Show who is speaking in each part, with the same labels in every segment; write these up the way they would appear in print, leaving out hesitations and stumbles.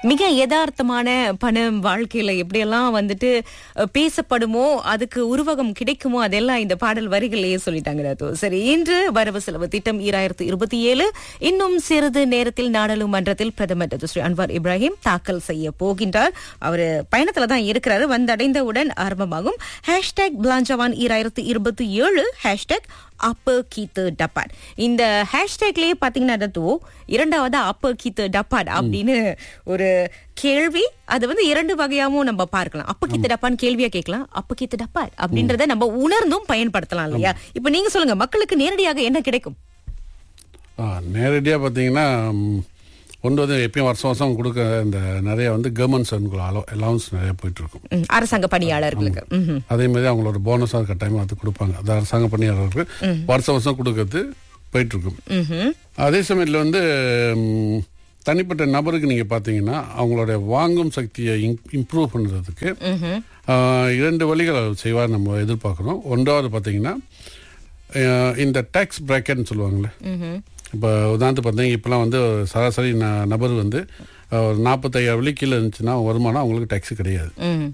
Speaker 1: மிக யதார்த்தமான பணம் வாழ்க்கையில எப்படியெல்லாம் வந்துட்டு பேசப்படுமோ அதுக்கு உருவகம் கிடைக்குமோ அதெல்லாம் இந்த பாடல் வரிகளையே சொல்லிட்டாங்க ரத்து. சரி, இன்று வரவு செலவு திட்டம் 2027 இன்னும் சிறிது நேரத்தில் நாடாளுமன்றத்தில் பிரதமர் ஸ்ரீ அன்வார் இப்ராஹிம் தாக்கல் செய்ய போகின்றார். அவரு பயணத்துல தான் இருக்கிறாரு. வந்தடைந்தவுடன் ஆரம்பமாகும் #பிளாஞ்சவான் 2027 அப்பர் கீத்து டப்பாட். இந்த ஹேஷ்டேக்லயே பாத்தீங்கன்னா இரண்டாவது அப்பர் கீத்து டப்பாட் அப்படின்னு ஒரு கேள்வி. அது வந்து இரண்டு வகையாவும் நம்ம பார்க்கலாம். அப்ப கீத்து டப்பான்னு கேள்வியா கேட்கலாம், அப்ப கீத்து டப்பாட் அப்படின்றத நம்ம உணர்ந்தும் பயன்படுத்தலாம் இல்லையா? இப்ப நீங்க சொல்லுங்க, மக்களுக்கு நேரடியாக என்ன கிடைக்கும்?
Speaker 2: நேரடியா பாத்தீங்கன்னா கொண்டு வந்து எப்பயும் வருஷம் வருஷம் கொடுக்க இந்த நிறைய வந்து கவர்மெண்ட் அலவன்ஸ் நிறைய போயிட்டு இருக்கும்
Speaker 1: அரசாங்க பணியாளர்களுக்கு.
Speaker 2: அதே மாதிரி அவங்களோட போனஸா கட்டாயமா அது கொடுப்பாங்க. அது அரசாங்க பணியாளர்களுக்கு வருஷம் வருஷம் கொடுக்கறது போயிட்டு இருக்கும். அதே சமயத்துல வந்து தனிப்பட்ட நபருக்கு நீங்க பாத்தீங்கன்னா அவங்களுடைய வாங்கும் சக்தியை இம்ப்ரூவ் பண்றதுக்கு 2 வழிகள் செய்வார் நம்ம எதிர்பார்க்கிறோம். ஒன்றாவது பாத்தீங்கன்னா இந்த டாக்ஸ் பிராக்கெட்னு சொல்லுவாங்கல்ல. இப்போ உதாரணத்துக்கு பார்த்தீங்கன்னா இப்போலாம் வந்து சராசரி நபர் வந்து 45,000 வெள்ளி கீழே இருந்துச்சுன்னா வருமானம் அவங்களுக்கு டேக்ஸ் கிடையாது.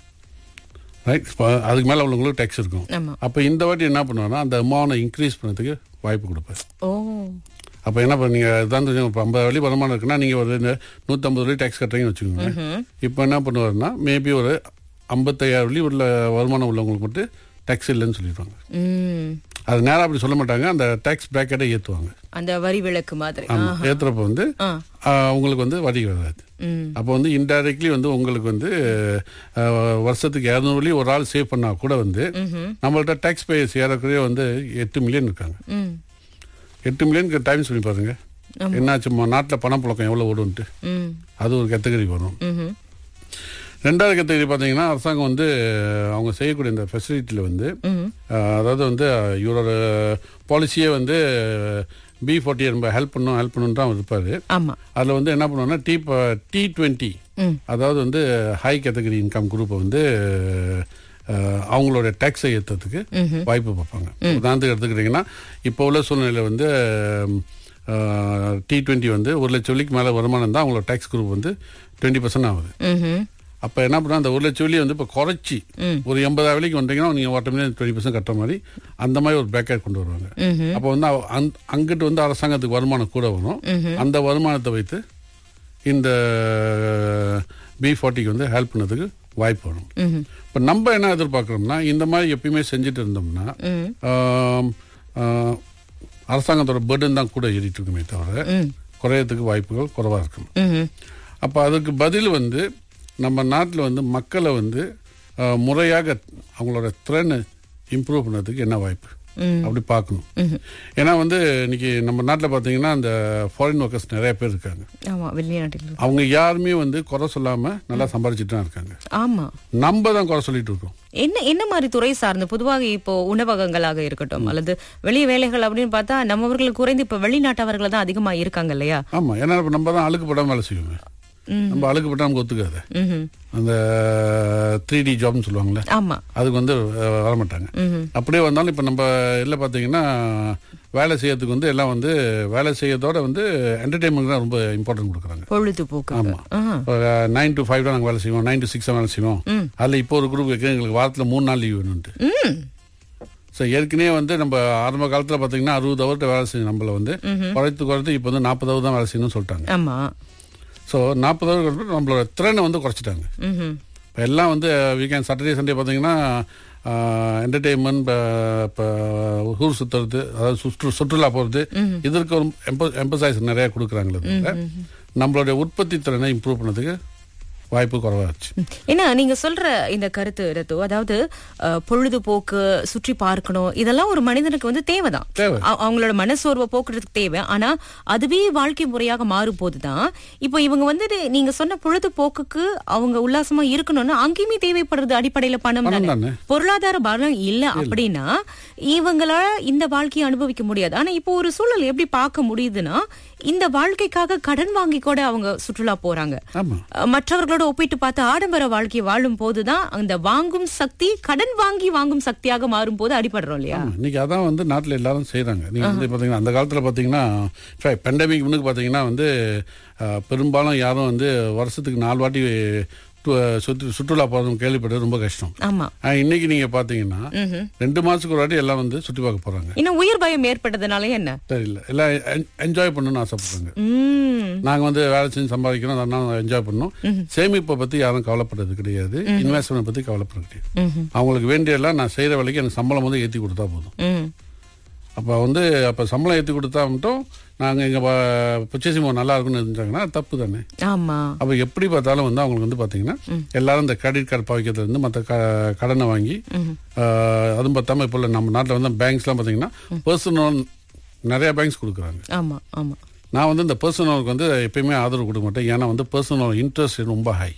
Speaker 2: ரைட், அதுக்கு மேலே அவங்களுக்கு டேக்ஸ் இருக்கும். அப்போ இந்த வாட்டி என்ன பண்ணுவாங்கன்னா அந்த அமௌண்ட்டை இன்க்ரீஸ் பண்ணதுக்கு வாய்ப்பு கொடுப்பாரு. அப்போ என்ன பண்ணுங்க, இதான் இப்போ 50 வெள்ளி வருமானம் இருக்குன்னா நீங்கள் ஒரு 150 வெள்ளி டேக்ஸ் கட்டுறீங்கன்னு வச்சுக்கோங்க. இப்போ என்ன பண்ணுவாருன்னா மேபி ஒரு 55,000 வெள்ளி உள்ள வருமானம் உள்ளவங்களுக்கு மட்டும் டேக்ஸ் இல்லைன்னு சொல்லிடுவாங்க. அது நேரம் அப்படி சொல்ல மாட்டாங்க, அந்த டாக்ஸ் பிராக்கெட்டை ஏற்றுவாங்க.
Speaker 1: அந்த வரி விலக்கு மாதிரி
Speaker 2: ஏத்துறப்ப வந்து உங்களுக்கு வந்து வரி வராது. அப்போ வந்து இன்டைரக்ட்லி வந்து உங்களுக்கு வந்து வருஷத்துக்கு 200 வெள்ளி ஒரு ஆள் சேவ் பண்ணா கூட வந்து நம்மள்ட்ட டாக்ஸ் பேயர்ஸ் ஏறக்குறைய வந்து 8 மில்லியன் இருக்காங்க. 8 மில்லியனுக்கு டைம் சொல்லி பாருங்க என்னாச்சு, நாட்டில் பணப்புழக்கம் எவ்வளவு ஓடுன்ட்டு. அது ஒரு கேட்டகரி வரும். 2வது கேட்டகரி பார்த்தீங்கன்னா அரசாங்கம் வந்து அவங்க செய்யக்கூடிய இந்த ஃபெசிலிட்டியில் வந்து அதாவது வந்து இவரோட பாலிசியே வந்து B40 நம்ம ஹெல்ப் பண்ணணும் தான் இருப்பாரு. அதில் வந்து என்ன பண்ணுவோம்னா T20 அதாவது வந்து ஹை கேட்டகரி இன்கம் குரூப்பை வந்து அவங்களோட டேக்ஸை ஏற்றுறதுக்கு வாய்ப்பு பார்ப்பாங்க. உதாரணத்துக்கு எடுத்துக்கிட்டிங்கன்னா இப்போ உள்ள சூழ்நிலையில் வந்து T20 வந்து 1 லட்சம் வெள்ளிக்கு மேலே வருமானம் தான் அவங்களோட டேக்ஸ் குரூப் வந்து 20% ஆகுது. அப்போ என்ன பண்ணா அந்த 1 லட்சம் வெள்ளியை வந்து இப்போ குறைச்சி ஒரு 80,000 வெள்ளிக்கு வந்தீங்கன்னா நீங்கள் ஆட்டோமேட்டிக் 20% கட்டுற மாதிரி அந்த மாதிரி ஒரு பேக்கெட் கொண்டு வருவாங்க. அப்போ வந்து அங்கிட்டு வந்து அரசாங்கத்துக்கு வருமானம் கூட வரும். அந்த வருமானத்தை வைத்து இந்த B40க்கு வந்து ஹெல்ப் பண்ணதுக்கு வாய்ப்பு வரும். இப்போ நம்ம என்ன எதிர்பார்க்குறோம்னா இந்த மாதிரி எப்பயுமே செஞ்சுட்டு இருந்தோம்னா அரசாங்கத்தோட பர்டன் தான் கூட ஏறிட்டு இருக்குமே தவிர குறையறதுக்கு வாய்ப்புகள் குறைவாக இருக்கும். அப்போ அதுக்கு பதில் வந்து நம்ம நாட்டில் வந்து மக்களை வந்து முறையாக அவங்களோட திறனை இம்ப்ரூவ் பண்ணதுக்கு என்ன வாய்ப்பு அப்படி பார்க்கணும். ஏன்னா வந்து இன்னைக்கு நம்ம நாட்டில் பார்த்தீங்கன்னா அந்த ஃபாரின் ஒர்க்கர்ஸ் நிறைய பேர் இருக்காங்க. அவங்க யாருமே வந்து குறை சொல்லாம நல்லா சம்பாதிச்சுட்டு தான் இருக்காங்க. நம்ம தான் குறை சொல்லிட்டு இருக்கோம்.
Speaker 1: என்ன மாதிரி துறை சார்ந்து பொதுவாக இப்போ உணவகங்களாக இருக்கட்டும் அல்லது வெளி வேலைகள் அப்படின்னு பார்த்தா நம்மவர்கள் குறைந்து இப்ப வெளிநாட்டவர்கள் தான் அதிகமா இருக்காங்க இல்லையா?
Speaker 2: ஆமா, ஏன்னா நம்ம தான் அழுக்குப்படாம வேலை செய்வோங்க. நம்ம அழுக்குப்பட்டா நமக்கு ஒத்துக்காது. அந்த 3D ஜாப்னு சொல்லுவாங்கல்ல, அதுக்கு வந்து வரமாட்டாங்க. அப்படியே வந்தாலும் இப்ப நம்ம எல்லாம் பாத்தீங்கன்னா வேலை செய்யறதுக்கு வந்து எல்லாம் வந்து வேலை செய்யறதோட வந்து என்டர்டைன்மெண்ட் தான் ரொம்ப இம்பார்ட்டன்ட் கொடுக்குறாங்க.
Speaker 1: பொழுதுபோக்கு.
Speaker 2: ஆமா, 9 to 5 தான் நாங்கள் வேலை செய்வோம், 9 to 6 வேலை செய்வோம். அதுல இப்போ ஒரு குரூப் இருக்கு எங்களுக்கு வாரத்துல 3 நாள் லீவ் வேணும்ட்டு. ஏற்கனவே வந்து நம்ம ஆரம்ப காலத்துல பாத்தீங்கன்னா 60 ஹவர் வேலை செய்யணும். நம்மள வந்து குறைத்து இப்போ வந்து 40 ஹவர் தான் வேலை செய்யணும்னு சொல்லிட்டாங்க. ஸோ 40 ஹவர் நம்மளோட திறனை வந்து குறைச்சிட்டாங்க. இப்போ எல்லாம் வந்து வீக்கெண்ட் சாட்டர்டே சண்டே பார்த்தீங்கன்னா என்டர்டெயின்மெண்ட், இப்போ ஊர் சுற்றுறது, அதாவது சுற்றுலா போகிறது, இதற்கு ஒரு எம்பசைஸ் நிறையா கொடுக்குறாங்களே. நம்மளுடைய உற்பத்தி திறனை இம்ப்ரூவ் பண்ணதுக்கு வாய்ப்பு குறைவாச்சு.
Speaker 1: ஏன்னா நீங்க சொல்ற இந்த கருத்து ரத்து, அதாவது பொழுதுபோக்கு, சுற்றி பார்க்கணும், இதெல்லாம் ஒரு மனிதனுக்கு வந்து தேவைதான். அவங்களோட மனசோர்வை போக்குறதுக்கு தேவை. ஆனா அதுவே வாழ்க்கை முறையாக மாறும் போதுதான் இப்போ இவங்க வந்து நீங்க சொன்ன பொழுதுபோக்குக்கு அவங்க உல்லாசமா இருக்கணும்னா அங்கேயுமே தேவைப்படுறது அடிப்படையில பணம் தானே. பொருளாதார பலம் இல்ல அப்படின்னா இவங்களால இந்த வாழ்க்கையை அனுபவிக்க முடியாது. ஆனா இப்போ ஒரு சூழல் எப்படி பார்க்க முடியுதுன்னா இந்த வாழ்க்கைக்காக கடன் வாங்கி கூட அவங்க சுற்றுலா போறாங்க.
Speaker 2: ஆமா.
Speaker 1: மற்றவர்களோட ஒப்பிட்டு பார்த்து ஆடம்பர வாழ்க்கை வாழும் போதுதான் அந்த வாங்கும் சக்தி கடன் வாங்கி வாங்கும் சக்தியாக மாறும் போது அடிபடுறோம் இல்லையா?
Speaker 2: இன்னைக்கு அதான் வந்து நாட்டுல எல்லாரும் செய்யறாங்க. நீங்க வந்து பாத்தீங்கன்னா அந்த காலத்துல பாத்தீங்கன்னா பெண்டமிக் முன்னுக்கு பாத்தீங்கன்னா வந்து பெரும்பாலும் யாரும் வந்து வருஷத்துக்கு 4 வாட்டி சுற்றுலா போறது கேள்விப்பட்டது ரொம்ப கஷ்டம்.
Speaker 1: ஆமா.
Speaker 2: இன்னைக்கு நீங்க பாத்தீங்கன்னா 2 மாசத்துக்கு ஒரு வாட்டி எல்லாம் வந்து சுற்றி பார்க்க போறாங்க.
Speaker 1: இன்னும் உயிர் பயம் ஏற்பட்டதுனால என்ன
Speaker 2: தெரியல, எல்லாம் என்ஜாய் பண்ணணும்னு ஆசைப்படுறாங்க. நாங்க வந்து வேலை செஞ்சு சம்பாதிக்கணும், அதனால என்ஜாய் பண்ணணும். சேமிப்பை பத்தி யாரும் கவலைப்படுறது கிடையாது, இன்வெஸ்ட்மெண்ட் பத்தி கவலைப்படுறது கிடையாது. அவங்களுக்கு வேண்டிய எல்லாம் நான் செய்யற வேலைக்கு எனக்கு சம்பளம் வந்து ஏற்றி கொடுத்தா போதும். அப்ப சம்பளம் ஏற்றி கொடுத்தா மட்டும் நாங்க எங்க பர்ச்சேசிங் நல்லா இருக்குன்னு இருந்தாங்கன்னா தப்பு தானே.
Speaker 1: ஆமா. அப்ப
Speaker 2: எப்படி பார்த்தாலும் வந்து அவங்களுக்கு வந்து பாத்தீங்கன்னா எல்லாரும் இந்த கிரெடிட் கார்டு பாவிக்கிறதுல இருந்து மற்ற கடனை வாங்கி அதுவும் பார்த்தாம இப்போ நம்ம நாட்டில் வந்து பேங்க்ஸ் எல்லாம் பாத்தீங்கன்னா பர்சனல் நிறைய பேங்க்ஸ் கொடுக்குறாங்க.
Speaker 1: ஆமா ஆமா.
Speaker 2: நான் வந்து இந்த பர்சனலுக்கு வந்து எப்பயுமே ஆதரவு கொடுக்க மாட்டேன். ஏன்னா வந்து பர்சனல் இன்ட்ரெஸ்ட் ரொம்ப ஹை,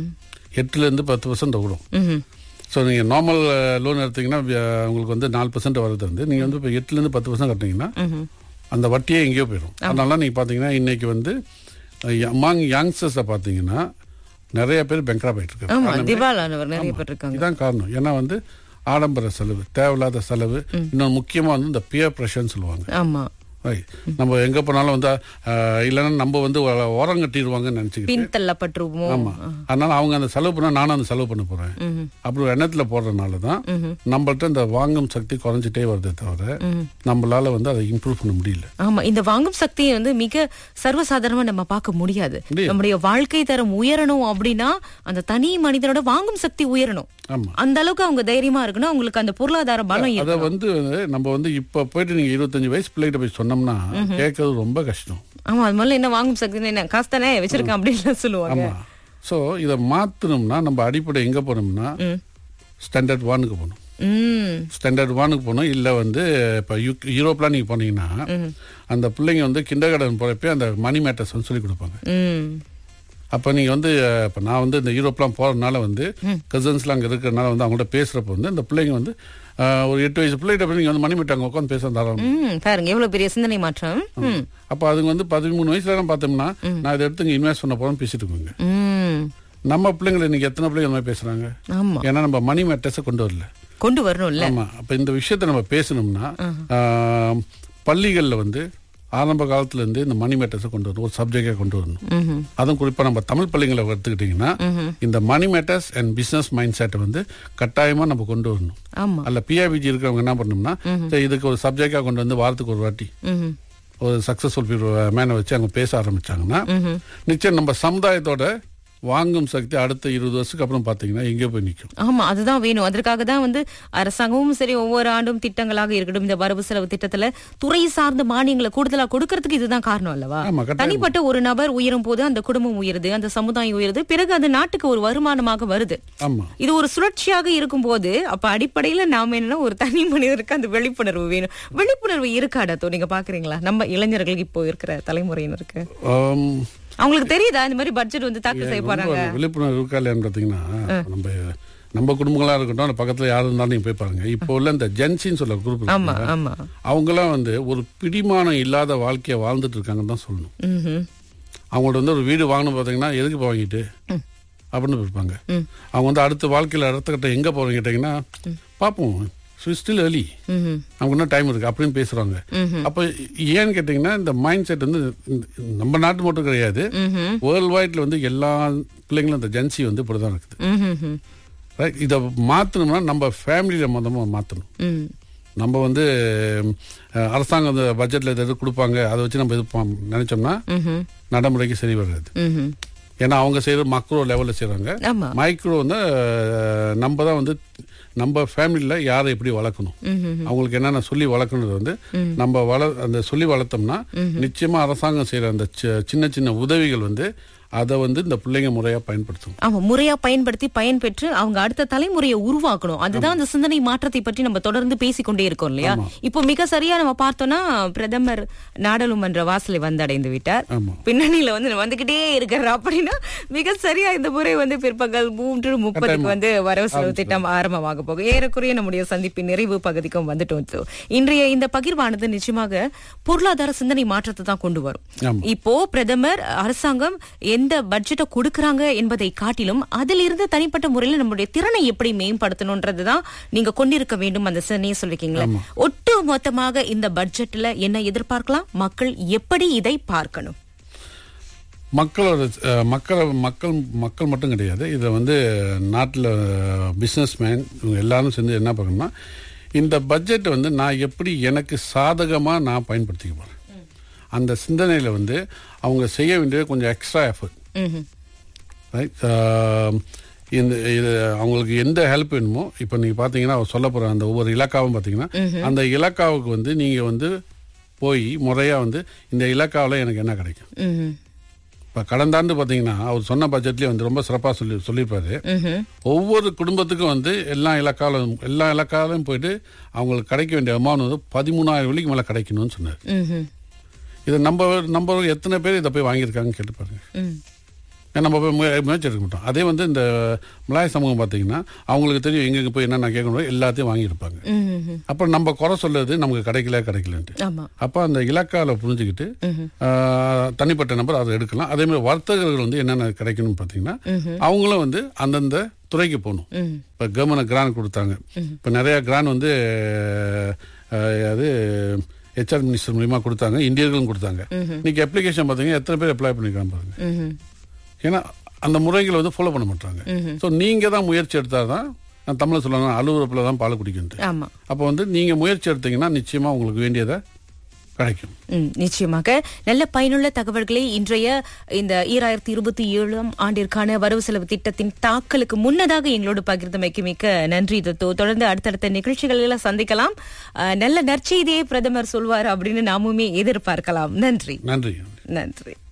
Speaker 2: 8% விடும். ஸோ நீங்கள் நார்மல் லோன் எடுத்தீங்கன்னா உங்களுக்கு வந்து 4% வரது வந்து நீங்கள் வந்து இப்போ 8% 10% கட்டினீங்கன்னா அந்த வட்டியே எங்கேயோ போயிடும். அதனால நீங்கள் பார்த்தீங்கன்னா இன்னைக்கு வந்து அமாங் யங்ஸ்டர்ஸை பார்த்தீங்கன்னா நிறைய பேர் பேங்க்ராப்ட் ஆயிட்டு இருக்காங்க. இதுதான் காரணம். ஏன்னா வந்து ஆடம்பர செலவு, தேவையில்லாத செலவு, இன்னும் முக்கியமா வந்து இந்த பியர் ப்ரெஷர்னு சொல்லுவாங்க. நம்ம எங்க போனாலும் வந்து இல்லைன்னா நம்ம வந்து ஓரம் கட்டிடுவாங்கன்னு நினைச்சுக்கிட்டு. ஆமா. அதனால அவங்க அந்த செலவு பண்ணா நானும் அந்த செலவு பண்ண போறேன் அப்படி ஒரு எண்ணத்துல போடுறதுனாலதான் நம்மள்ட்ட இந்த வாங்கும் சக்தி குறைஞ்சிட்டே வருதே தவிர நம்மளால வந்து அதை இம்ப்ரூவ் பண்ண முடியல.
Speaker 1: ஆமா. இந்த வாங்கும் சக்தியை வந்து மிக சர்வசாதாரணமா நம்ம பார்க்க முடியாது. நம்முடைய வாழ்க்கை தரம் உயரணும் அப்படின்னா அந்த தனி மனிதனோட வாங்கும் சக்தி உயரணும். அந்த அளவுக்கு அவங்க தைரியமா இருக்கணும், அவங்களுக்கு அந்த பொருளாதார பலம்.
Speaker 2: அதை வந்து நம்ம வந்து இப்ப போயிட்டு நீங்க 25 வயசு பிள்ளைகிட்ட போய் சொன்னோம்னா கேட்கறது ரொம்ப கஷ்டம்.
Speaker 1: ஆமா. அது முதல்ல என்ன வாங்கும் சக்தி என்ன காசு தானே வச்சிருக்கேன் அப்படின்னு சொல்லுவாங்க.
Speaker 2: சோ இதை மாத்தணும்னா நம்ம அடிப்படை எங்க போனோம்னா ஸ்டாண்டர்ட் 1க்கு போகணும். ஸ்டாண்டர்ட் 1க்கு போகணும். இல்ல வந்து இப்ப யூரோப்லாம் நீங்க போனீங்கன்னா அந்த பிள்ளைங்க வந்து கிண்டர் கார்டன் போறப்ப அந்த மணி மேட்டர்ஸ் சொல்லி கொடுப்பாங்க. அப்ப நீங்க வந்து இப்ப நான் வந்து இந்த யூரோப்லாம் போறதுனால வந்து கசின்ஸ்லாம் அங்க இருக்கிறதுனால வந்து அவங்கள்ட்ட பேசுறப்ப வந்து இந்த பிள்ளைங்க வந்து ஒரு 8 வயசு பிள்ளைகிட்ட நீங்க வந்து மணி மீட்டாங்க உட்காந்து பேச தாராளம்.
Speaker 1: பாருங்க எவ்வளவு பெரிய சிந்தனை மாற்றம்.
Speaker 2: அப்ப அதுங்க வந்து 13 வயசுல பார்த்தோம்னா நான் இதை எடுத்து இன்வெஸ்ட் பண்ண போறேன்னு பேசிட்டு இருக்கோங்க. நம்ம பிள்ளைங்களை இன்னைக்கு எத்தனை பிள்ளைங்க அந்த மாதிரி பேசுறாங்க? ஏன்னா நம்ம மணி மேட்டர்ஸை கொண்டு வரணும்ல. ஆமா. அப்ப இந்த விஷயத்த நம்ம பேசணும்னா பள்ளிகள்ல வந்து ஆரம்ப காலத்துல இருந்து இந்த மணி மேட்டர்ஸை கொண்டு வரணும், ஒரு சப்ஜெக்டா கொண்டு வரணும். அதுவும் குறிப்பா நம்ம தமிழ் பள்ளிகளை எடுத்துக்கிட்டீங்கன்னா இந்த மணி மேட்டர்ஸ் அண்ட் பிசினஸ் மைண்ட் செட்டை வந்து கட்டாயமா நம்ம கொண்டு வரணும். அல்ல பிஆபிஜி இருக்கிறவங்க என்ன பண்ணணும்னா இதுக்கு ஒரு சப்ஜெக்டா கொண்டு வந்து வாரத்துக்கு ஒரு வாட்டி ஒரு சக்சஸ்ஃபுல் மேனை வச்சு அவங்க பேச ஆரம்பிச்சாங்கன்னா நிச்சயம் நம்ம சமுதாயத்தோட வாங்கும் சக்தி அடுத்த 20 வருஷத்துக்கு அப்புறம் பாத்தீங்கன்னா எங்கே போய் நிற்கும்.
Speaker 1: ஆமா. அதுதான் வேணும். அதற்காக தான் வந்து அரசாங்கமும் சரி ஒவ்வொரு ஆண்டும் திட்டங்களாக இருக்கட்டும் இந்த வரவு செலவு திட்டத்துல துறை சார்ந்த மானியங்களை கூடுதலா கொடுக்கறதுக்கு இதுதான் காரணம் அல்லவா? தனிப்பட்ட ஒரு நபர் உயரும் போது அந்த குடும்பம் உயருது, அந்த சமுதாயம் உயருது, பிறகு அது நாட்டுக்கு ஒரு வருமானமாக வருது. இது ஒரு சுழற்சியாக இருக்கும் போது அப்ப அடிப்படையில நாம என்னன்னா ஒரு தனி மனிதருக்கு அந்த விழிப்புணர்வு வேணும். விழிப்புணர்வு இருக்காடத்தோ நீங்க பாக்குறீங்களா நம்ம இளைஞர்களுக்கு இப்போ இருக்கிற தலைமுறையினருக்கு? அவங்களுக்கு தெரியுதா இந்த மாதிரி பட்ஜெட் வந்து தாக்கல் செய்ய போறாங்க?
Speaker 2: விழிப்புணர்வு இருக்கா இல்லையான்னு பாத்தீங்கன்னா நம்ம குடும்பங்களா இருக்கட்டும் பக்கத்துல யாரு இருந்தாலும் நீங்க போய் பாருங்க. இப்போ உள்ள இந்த ஜென்சின்னு சொல்ல குரூப் அவங்க எல்லாம் வந்து ஒரு பிடிமானம் இல்லாத வாழ்க்கைய வாழ்ந்துட்டு இருக்காங்கன்னு தான் சொல்லணும். அவங்கள்ட்ட வந்து ஒரு வீடு வாங்கணும் பாத்தீங்கன்னா எதுக்கு வாங்கிட்டு அப்படின்னு இருப்பாங்க. அவங்க வந்து அடுத்த வாழ்க்கையில அடுத்த கட்ட எங்க போறீங்க கேட்டீங்கன்னா பாப்போம் ஸ்டில் early, அவங்க இன்னும் டைம் இருக்கு அப்படின்னு பேசுறாங்க. அப்ப ஏன்னு கேட்டீங்கன்னா இந்த மைண்ட் செட் வந்து நம்ம நாட்டு மட்டும் கிடையாது, வேர்ல்ட் வைட்ல வந்து எல்லா பிள்ளைங்களும் இந்த ஜென்சி வந்து இப்படிதான் இருக்குது. இதை மாத்தணும்னா நம்ம ஃபேமிலியில மொத்தமா மாத்தணும். நம்ம வந்து அரசாங்கம் அந்த பட்ஜெட்ல எதாவது கொடுப்பாங்க அதை வச்சு நம்ம இது நினைச்சோம்னா நடைமுறைக்கு சரி வராது. ஏன்னா அவங்க செய்யறது மேக்ரோ லெவல்ல செய்யறாங்க. மைக்ரோ வந்து நம்ம தான் வந்து நம்ம ஃபேமிலியில யாரை எப்படி வளர்க்கணும், அவங்களுக்கு என்னென்ன சொல்லி வளர்க்கணுது வந்து நம்ம அந்த சொல்லி வளர்த்தோம்னா நிச்சயமா அரசாங்கம் செய்யற அந்த சின்ன சின்ன உதவிகள் வந்து அதை வந்து இந்த பிள்ளைங்க முறையா பயன்படுத்தணும்.
Speaker 1: ஆமா, முறையா பயன்படுத்தி பயன்பெற்று அவங்க அடுத்த தலைமுறையை உருவாக்கணும். அதுதான் அந்த சிந்தனை மாற்றத்தை பற்றி நம்ம தொடர்ந்து பேசிக்கொண்டே இருக்கோம் இல்லையா? இப்போ மிக சரியா நம்ம பார்த்தோம்னா பிரதமர் நாடாளுமன்ற வாசலை வந்தடைந்து விட்டார். பின்னணியில வந்துகிட்டே இருக்கிறார். அப்படின்னா மிக சரியா இந்த முறை பிற்பகல் 3:30 வரவு செலவு திட்டம் ஆரம்பமாக போகும். ஏறக்குறைய நம்முடைய சந்திப்பின் நிறைவு பகுதிக்கும் வந்துட்டோம். இன்றைய இந்த பகிர்வானது நிச்சயமாக பொருளாதார சிந்தனை மாற்றத்தை தான் கொண்டு வரும். இப்போ பிரதமர் அரசாங்கம் எந்த பட்ஜெட்டை கொடுக்கறாங்க என்பதை காட்டிலும் அதிலிருந்து தனிப்பட்ட முறையில் நம்முடைய திறனை எப்படி மேம்படுத்தணும்ன்றதுதான் நீங்க கொண்டிருக்க வேண்டும் அந்த சிந்தனையை சொல்லிருக்கீங்களா? ஒட்டு மொத்தமாக இந்த பட்ஜெட்ல என்ன எதிர்பார்க்கலாம்? மக்கள் எப்படி இதை பார்க்கணும்?
Speaker 2: மக்கள் மட்டும் கிடையாது, இதை நாட்டில் பிசினஸ் மேன் எல்லாரும் சேர்ந்து என்ன பண்ணணும்னா, இந்த பட்ஜெட்டை நான் எப்படி எனக்கு சாதகமா நான் பயன்படுத்திக்க போறேன் அந்த சிந்தனையில அவங்க செய்ய வேண்டியது கொஞ்சம் எக்ஸ்ட்ரா எஃபர்ட். ரைட், இது அவங்களுக்கு எந்த ஹெல்ப் வேணுமோ, இப்போ நீங்க பாத்தீங்கன்னா அவர் சொல்ல போற அந்த ஒவ்வொரு இலக்காவும் பாத்தீங்கன்னா அந்த இலக்காவுக்கு நீங்க போய் முறையா இந்த இலக்காவில் எனக்கு என்ன கிடைக்கும். இப்போ கடந்த ஆண்டு பார்த்தீங்கன்னா அவர் சொன்ன பட்ஜெட்லேயே ரொம்ப சிறப்பாக சொல்லியிருப்பாரு. ஒவ்வொரு குடும்பத்துக்கும் எல்லா இலக்காவிலும் போயிட்டு அவங்களுக்கு கிடைக்க வேண்டிய அமௌண்ட் 13,000 வெள்ளிக்கு மேலே கிடைக்கணும்னு சொன்னார். இதை நம்ம எத்தனை பேர் இதை போய் வாங்கியிருக்காங்கன்னு கேட்டு பாருங்க. நம்ம போய் முயற்சி எடுக்க மாட்டோம். அதே இந்த மலாய் சமூகம் பார்த்தீங்கன்னா அவங்களுக்கு தெரியும் எங்களுக்கு போய் என்னென்ன கேட்கணும் எல்லாத்தையும் வாங்கியிருப்பாங்க. அப்புறம் நம்ம குறை சொல்றது நமக்கு கிடைக்கலன்ட்டு. அப்போ அந்த இலக்கால புரிஞ்சுக்கிட்டு தனிப்பட்ட நபர் அதை எடுக்கலாம். அதே மாதிரி வர்த்தகர்கள் என்னென்ன கிடைக்கணும்னு பார்த்தீங்கன்னா அவங்களும் அந்தந்த துறைக்கு போகணும். இப்போ கவர்மெண்ட் கிராண்ட் கொடுத்தாங்க. இப்போ நிறைய கிராண்ட் அது HR மினிஸ்டர் மூலியமா கொடுத்தாங்க, இந்தியர்களும் கொடுத்தாங்க. இன்னைக்கு அப்ளிகேஷன் பார்த்தீங்கன்னா எத்தனை பேர் அப்ளை பண்ணிக்கலாம் பாருங்க. ஏன்னா அந்த முறைகளை ஃபாலோ பண்ண மாட்டாங்க. ஸோ நீங்க தான் முயற்சி எடுத்தாதான், நான் தமிழ் சொல்லணும், அலுவலகத்தில் தான் பால் குடிக்கணும். அப்போ நீங்க முயற்சி எடுத்தீங்கன்னா நிச்சயமா உங்களுக்கு வேண்டியதை கிடைக்கும்.
Speaker 1: நிச்சயமாக நல்ல பயனுள்ள தகவல்களை இன்றைய இந்த 2027 ஆண்டிற்கான வரவு செலவு திட்டத்தின் தாக்கலுக்கு முன்னதாக எங்களோடு பகிர்ந்தமைக்கு மிக்க நன்றி. தொடர்ந்து அடுத்தடுத்த நிகழ்ச்சிகளில் சந்திக்கலாம். நல்ல நற்செய்தியை பிரதமர் சொல்வார் அப்படின்னு நாமுமே எதிர்பார்க்கலாம். நன்றி.
Speaker 2: நன்றி.
Speaker 1: நன்றி.